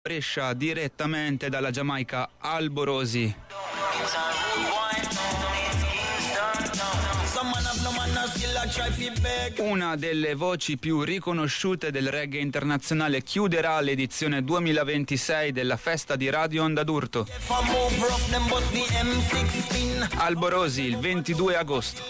Brescia direttamente dalla Giamaica, Alborosi. Una delle voci più riconosciute del reggae internazionale chiuderà l'edizione 2026 della festa di Radio Onda d'Urto. Alborosi il 22 agosto.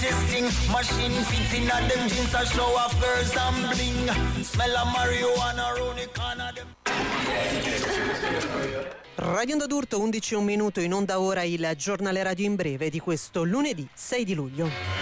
Radio Onda d'Urto, 11:01 in onda ora il giornale radio in breve di questo lunedì 6 di luglio.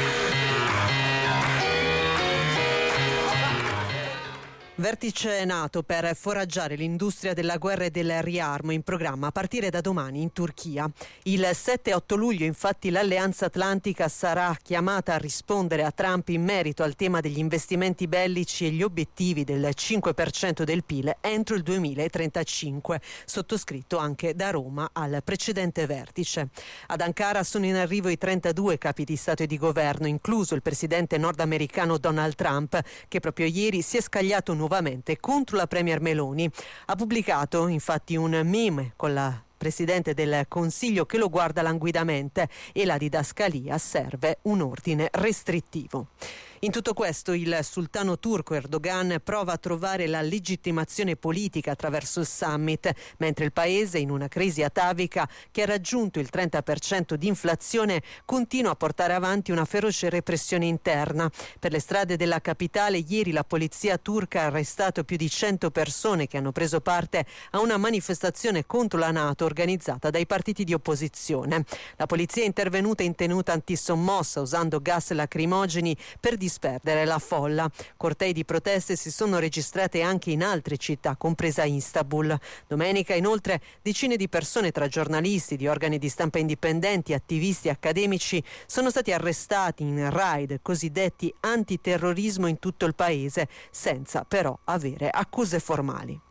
Vertice NATO per foraggiare l'industria della guerra e del riarmo in programma a partire da domani in Turchia. Il 7 e 8 luglio infatti l'Alleanza Atlantica sarà chiamata a rispondere a Trump in merito al tema degli investimenti bellici e gli obiettivi del 5% del PIL entro il 2035, sottoscritto anche da Roma al precedente vertice. Ad Ankara sono in arrivo i 32 capi di Stato e di Governo, incluso il presidente nordamericano Donald Trump, che proprio ieri si è scagliato nuovamente contro la premier Meloni. Ha pubblicato infatti un meme con la Presidente del Consiglio che lo guarda languidamente e la didascalia serve un ordine restrittivo. In tutto questo il sultano turco Erdogan prova a trovare la legittimazione politica attraverso il summit, mentre il paese, in una crisi atavica che ha raggiunto il 30% di inflazione, continua a portare avanti una feroce repressione interna. Per le strade della capitale ieri la polizia turca ha arrestato più di 100 persone che hanno preso parte a una manifestazione contro la NATO organizzata dai partiti di opposizione. La polizia è intervenuta in tenuta antisommossa usando gas lacrimogeni per disperdere la folla. Cortei di proteste si sono registrate anche in altre città, compresa Istanbul. Domenica, inoltre, decine di persone tra giornalisti, di organi di stampa indipendenti, attivisti e accademici sono stati arrestati in raid cosiddetti antiterrorismo in tutto il paese, senza però avere accuse formali.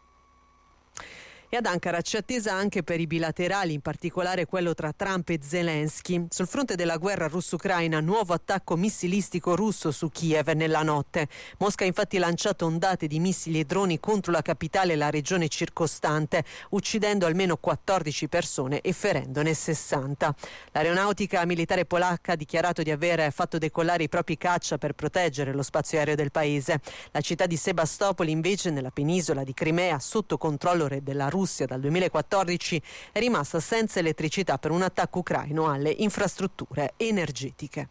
E ad Ankara c'è attesa anche per i bilaterali, in particolare quello tra Trump e Zelensky. Sul fronte della guerra russo-ucraina, nuovo attacco missilistico russo su Kiev nella notte. Mosca ha infatti lanciato ondate di missili e droni contro la capitale e la regione circostante, uccidendo almeno 14 persone e ferendone 60. L'aeronautica militare polacca ha dichiarato di aver fatto decollare i propri caccia per proteggere lo spazio aereo del paese. La città di Sebastopoli, invece, nella penisola di Crimea, sotto controllo della Russia dal 2014, è rimasta senza elettricità per un attacco ucraino alle infrastrutture energetiche.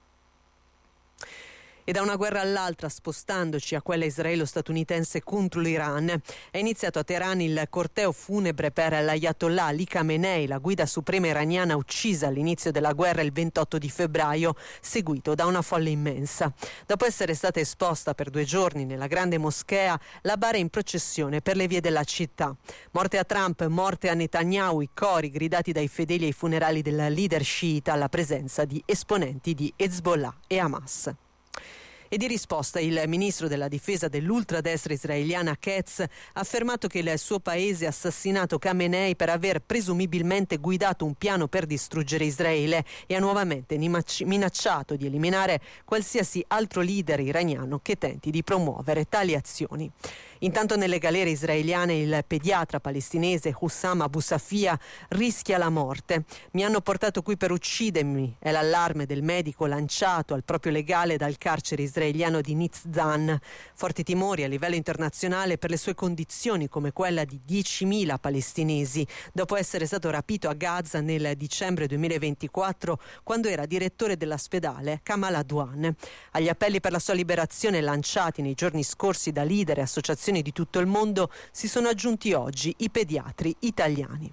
E da una guerra all'altra, spostandoci a quella israelo-statunitense contro l'Iran, è iniziato a Teheran il corteo funebre per l'Ayatollah Ali Khamenei, la guida suprema iraniana uccisa all'inizio della guerra il 28 di febbraio, seguito da una folla immensa. Dopo essere stata esposta per 2 giorni nella grande moschea, la bara è in processione per le vie della città. Morte a Trump, morte a Netanyahu, i cori gridati dai fedeli ai funerali del leader sciita alla presenza di esponenti di Hezbollah e Hamas. E di risposta il ministro della difesa dell'ultradestra israeliana Katz ha affermato che il suo paese ha assassinato Khamenei per aver presumibilmente guidato un piano per distruggere Israele e ha nuovamente minacciato di eliminare qualsiasi altro leader iraniano che tenti di promuovere tali azioni. Intanto nelle galere israeliane il pediatra palestinese Hussam Abu Safia rischia la morte. Mi hanno portato qui per uccidermi, è l'allarme del medico lanciato al proprio legale dal carcere israeliano di Nitzan. Forti timori a livello internazionale per le sue condizioni, come quella di 10.000 palestinesi, dopo essere stato rapito a Gaza nel dicembre 2024, quando era direttore dell'ospedale Kamal Adwan. Agli appelli per la sua liberazione lanciati nei giorni scorsi da leader e associazioni di tutto il mondo si sono aggiunti oggi i pediatri italiani.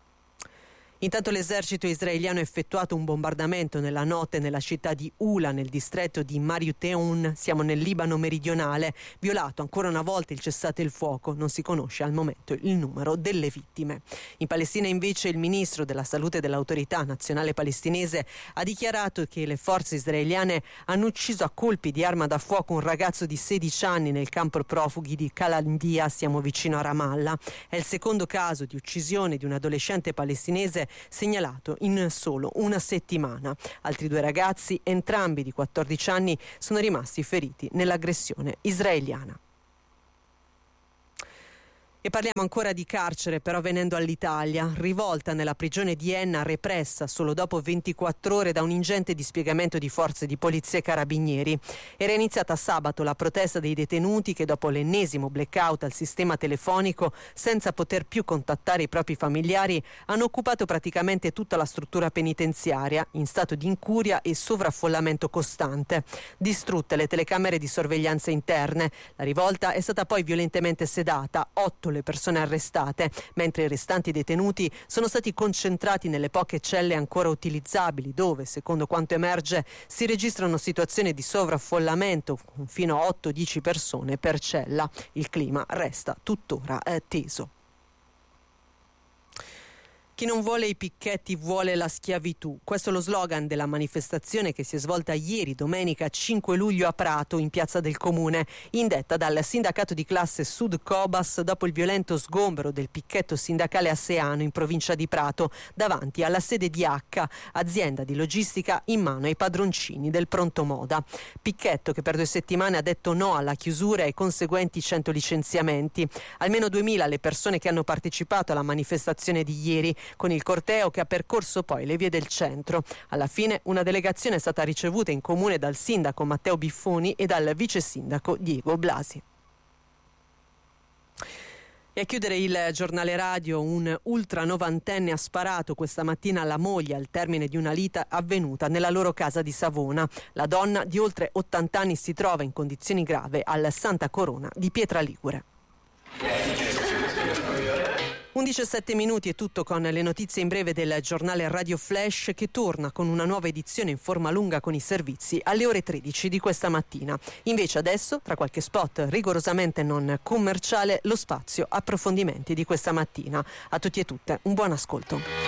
Intanto l'esercito israeliano ha effettuato un bombardamento nella notte nella città di Ula, nel distretto di Mariuteun, siamo nel Libano meridionale, violato ancora una volta il cessate il fuoco, non si conosce al momento il numero delle vittime. In Palestina invece il ministro della salute dell'autorità nazionale palestinese ha dichiarato che le forze israeliane hanno ucciso a colpi di arma da fuoco un ragazzo di 16 anni nel campo profughi di Kalandia, siamo vicino a Ramallah. È il secondo caso di uccisione di un adolescente palestinese segnalato in solo una settimana. Altri 2 ragazzi, entrambi di 14 anni, sono rimasti feriti nell'aggressione israeliana. E parliamo ancora di carcere, però venendo all'Italia. Rivolta nella prigione di Enna, repressa solo dopo 24 ore da un ingente dispiegamento di forze di polizia e carabinieri. Era iniziata sabato la protesta dei detenuti che dopo l'ennesimo blackout al sistema telefonico, senza poter più contattare i propri familiari, hanno occupato praticamente tutta la struttura penitenziaria, in stato di incuria e sovraffollamento costante. Distrutte le telecamere di sorveglianza interne. La rivolta è stata poi violentemente sedata, 8 le persone arrestate, mentre i restanti detenuti sono stati concentrati nelle poche celle ancora utilizzabili, dove, secondo quanto emerge, si registrano situazioni di sovraffollamento fino a 8-10 persone per cella. Il clima resta tuttora teso. Chi non vuole i picchetti vuole la schiavitù. Questo è lo slogan della manifestazione che si è svolta ieri, domenica 5 luglio a Prato, in piazza del Comune, indetta dal sindacato di classe Sud Cobas dopo il violento sgombero del picchetto sindacale a Seano, in provincia di Prato, davanti alla sede di H, azienda di logistica in mano ai padroncini del pronto moda. Picchetto che per 2 settimane ha detto no alla chiusura e ai conseguenti 100 licenziamenti. Almeno 2000 le persone che hanno partecipato alla manifestazione di ieri, con il corteo che ha percorso poi le vie del centro. Alla fine una delegazione è stata ricevuta in comune dal sindaco Matteo Biffoni e dal vice sindaco Diego Blasi. E a chiudere il giornale radio, un ultra novantenne ha sparato questa mattina alla moglie al termine di una lite avvenuta nella loro casa di Savona. La donna di oltre 80 anni si trova in condizioni gravi al Santa Corona di Pietraligure. 17 minuti è tutto con le notizie in breve del giornale Radio Flash, che torna con una nuova edizione in forma lunga con i servizi alle ore 13 di questa mattina. Invece adesso, tra qualche spot rigorosamente non commerciale, lo spazio approfondimenti di questa mattina. A tutti e tutte un buon ascolto.